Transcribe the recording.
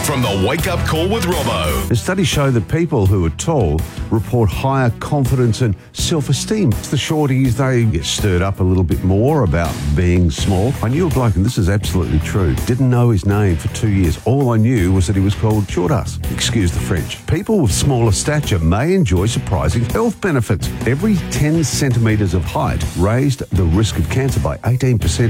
from the Wake Up Call with Robbo. The studies show that people who are tall report higher confidence and self-esteem. It's the shorties, they get stirred up a little bit more about being small. I knew a bloke, and this is absolutely true, didn't know his name for 2 years. All I knew was that he was called short ass. Excuse the French. People with smaller stature may enjoy surprising health benefits. Every 10 centimetres of height raised the risk of cancer by 18%.